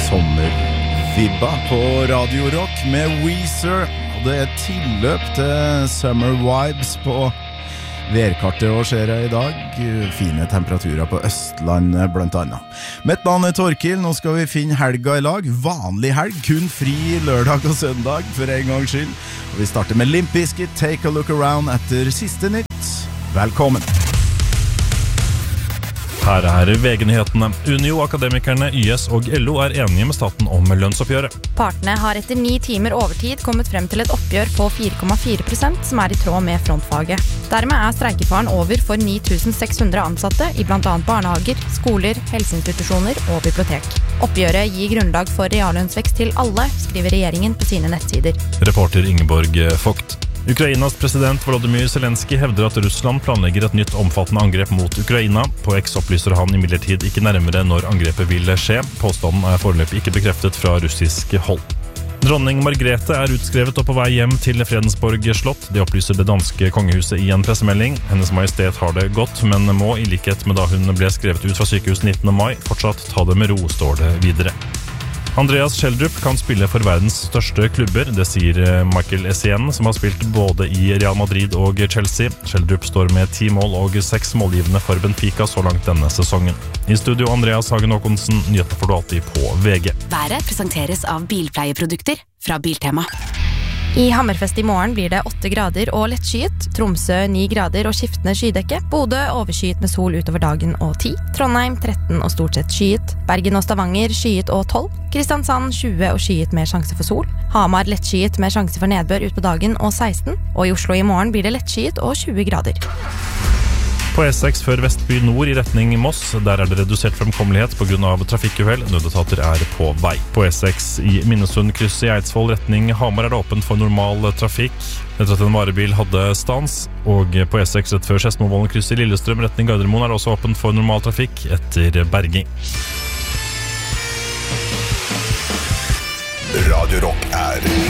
Sommervibba på Radio Rock med Weezer, og det tilløp til Summer Vibes på værkartet og ser jeg i dag. Fine temperaturer på Østlandet blant annet. Mitt navn Torkil, nå skal vi finne helga i lag. Vanlig helg, kun fri lørdag og søndag for en gangs skyld. Og vi starter med Limp Bizkit, Take a Look Around etter siste nytt. Velkommen! Her VG-nyhetene. Unio, Akademikerne, YS og LO enige med staten om lønnsoppgjøret. Partene har etter 9 timer overtid kommet frem til et oppgjør på 4,4%, som i tråd med frontfaget. Dermed streikefaren over for 9600 ansatte i blant annet barnehager, skoler, helseinstitusjoner og bibliotek. Oppgjøret gir grunnlag for reallønnsvekst til alle, skriver regjeringen på sine nettsider. Reporter Ingeborg Vogt. Ukrainas president Volodymyr Zelensky hevder at Russland planlegger et nytt omfattende angrep mot Ukraina. På X opplyser han imidlertid ikke nærmere når angrepet vil skje. Påstanden foreløpig ikke bekreftet fra russisk hold. Dronning Margrethe utskrevet og på vei hjem til Fredensborg slott. Det opplyser det danske kongehuset i en pressemelding. Hennes majestet har det godt, men må, i likhet med da hun ble skrevet ut fra sykehus 19. mai, fortsatt ta det med ro, står det videre. Andreas Schjelderup kan spille for verdens største klubber, det sier Michael Essien, som har spilt både i Real Madrid og Chelsea. Schjelderup står med 10 mål og 6 målgivende for Benfica så langt denne sesongen. I studio Andreas Hagen Håkonsen, nyhetene får du alltid på VG. Været presenteres av bilpleieprodukter fra Biltema. I Hammerfest i morgen blir det 8 grader og lettskyet, Tromsø 9 grader og skiftende skydekke, Bodø overskyet med sol utover dagen og 10, Trondheim 13 og stort sett skyet, Bergen og Stavanger skyet og 12, Kristiansand 20 og skyet med sjanse for sol, Hamar lettskyet med sjanse for nedbør ut på dagen og 16, og i Oslo i morgen blir det lettskyet og 20 grader. På E6 før Vestby nord i retning Moss, der det redusert fremkommelighet på grunn av trafikkuhell. Nødetater på vei. På E6 i Minnesund krysset i Eidsvoll retning Hamar det åpent for normal trafikk etter at en varebil hadde stans, og på E6 rett før Skedsmovollen krysset i Lillestrøm retning Gardermoen det også åpent for normal trafikk etter berging. Radio Rock